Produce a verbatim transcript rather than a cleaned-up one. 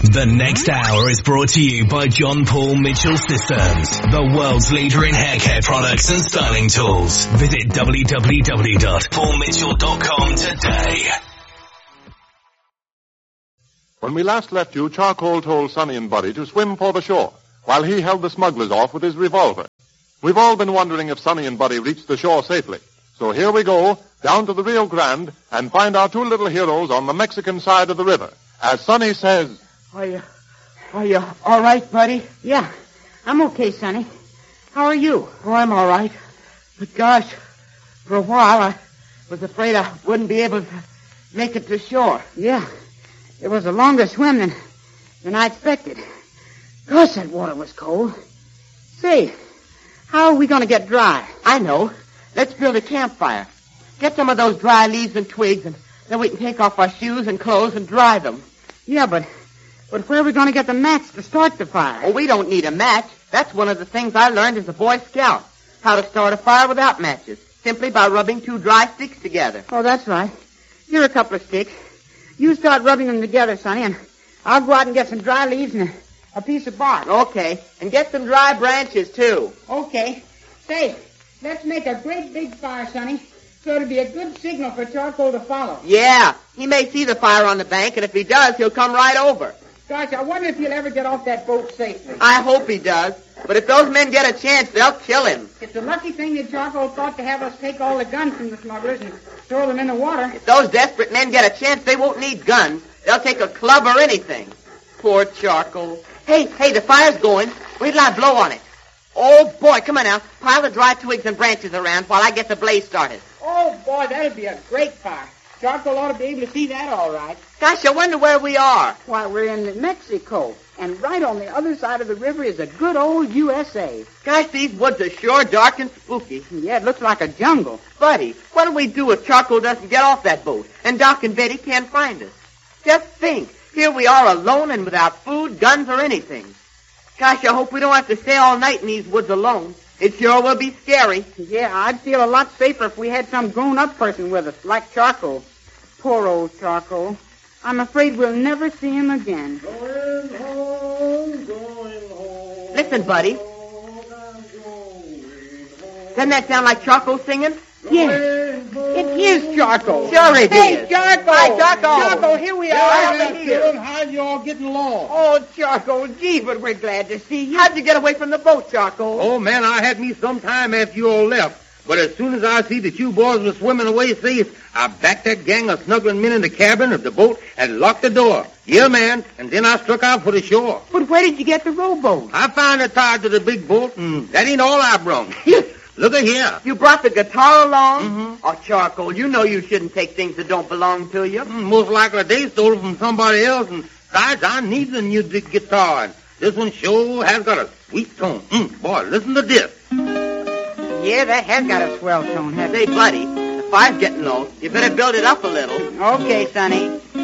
The next hour is brought to you by John Paul Mitchell Systems, the world's leader in hair care products and styling tools. Visit w w w dot paul mitchell dot com today. When we last left you, Charcoal told Sonny and Buddy to swim for the shore, while he held the smugglers off with his revolver. We've all been wondering if Sonny and Buddy reached the shore safely. So here we go, down to the Rio Grande, and find our two little heroes on the Mexican side of the river. As Sonny says... Are you, are you all right, buddy? Yeah, I'm okay, Sonny. How are you? Oh, I'm all right. But gosh, for a while I was afraid I wouldn't be able to make it to shore. Yeah, it was a longer swim than, than I expected. Gosh, that water was cold. Say, how are we going to get dry? I know. Let's build a campfire. Get some of those dry leaves and twigs, and then we can take off our shoes and clothes and dry them. Yeah, but... But where are we going to get the match to start the fire? Oh, we don't need a match. That's one of the things I learned as a Boy Scout. How to start a fire without matches. Simply by rubbing two dry sticks together. Oh, that's right. Here are a couple of sticks. You start rubbing them together, Sonny, and I'll go out and get some dry leaves and a, a piece of bark. Okay. And get some dry branches, too. Okay. Say, let's make a great big fire, Sonny, so it'll be a good signal for Charcoal to follow. Yeah. He may see the fire on the bank, and if he does, he'll come right over. Gosh, I wonder if he'll ever get off that boat safely. I hope he does. But if those men get a chance, they'll kill him. It's a lucky thing that Charcoal thought to have us take all the guns from the smugglers and throw them in the water. If those desperate men get a chance, they won't need guns. They'll take a club or anything. Poor Charcoal. Hey, hey, the fire's going. Wait till I blow on it. Oh, boy, come on now. Pile the dry twigs and branches around while I get the blaze started. Oh, boy, that'll be a great fire. Charcoal ought to be able to see that all right. Gosh, I wonder where we are. Why, we're in Mexico, and right on the other side of the river is a good old U S A. Gosh, these woods are sure dark and spooky. Yeah, it looks like a jungle. Buddy, what do we do if Charcoal doesn't get off that boat, and Doc and Betty can't find us? Just think, here we are alone and without food, guns, or anything. Gosh, I hope we don't have to stay all night in these woods alone. It sure will be scary. Yeah, I'd feel a lot safer if we had some grown-up person with us, like Charcoal. Poor old Charcoal. I'm afraid we'll never see him again. Going home, going home. Listen, buddy. Doesn't that sound like Charcoal singing? Yes. It is Charcoal. Sure it hey, is. Hey, Charcoal. Hi, Charcoal. Charcoal, here we are. Hi, Dylan. How you all getting along? Oh, Charcoal, gee, but we're glad to see you. How'd you get away from the boat, Charcoal? Oh, man, I had me some time after you all left. But as soon as I see that you boys were swimming away safe, I backed that gang of snuggling men in the cabin of the boat and locked the door. Yeah, man, and then I struck out for the shore. But where did you get the rowboat? I found it tied to the big boat, and that ain't all I brung. Look at here. You brought the guitar along? Mm-hmm. Oh, Charcoal, you know you shouldn't take things that don't belong to you. Mm, most likely they stole it from somebody else, and besides, I need a new guitar, and this one sure has got a sweet tone. Mm, boy, listen to this. Yeah, that has got a swell tone, hasn't it? Say, buddy, the fire's getting low. You better build it up a little. Okay, Sonny.